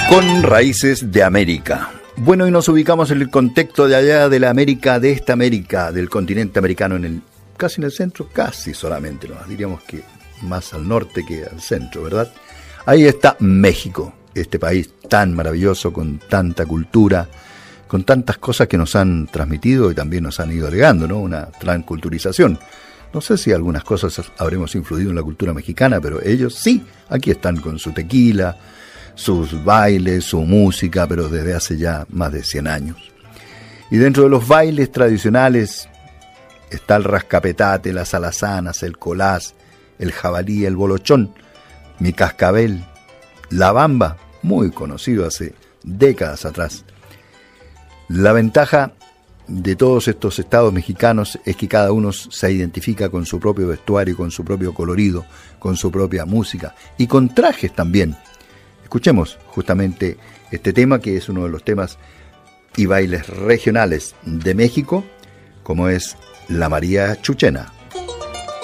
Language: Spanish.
Con raíces de América. Bueno, y nos ubicamos en el contexto de allá de la América, de esta América, del continente americano, casi en el centro, casi solamente, ¿no? Diríamos que más al norte que al centro, ¿verdad? Ahí está México, este país tan maravilloso, con tanta cultura, con tantas cosas que nos han transmitido y también nos han ido agregando, ¿no? Una transculturización. No sé si algunas cosas habremos influido en la cultura mexicana, pero ellos sí, aquí están con su tequila, sus bailes, su música, pero desde hace ya más de 100 años. Y dentro de los bailes tradicionales está el rascapetate, las alazanas, el colás, el jabalí, el bolochón, mi cascabel, la bamba, muy conocido hace décadas atrás. La ventaja de todos estos estados mexicanos es que cada uno se identifica con su propio vestuario, con su propio colorido, con su propia música y con trajes también. Escuchemos justamente este tema, que es uno de los temas y bailes regionales de México, como es la María Chuchena.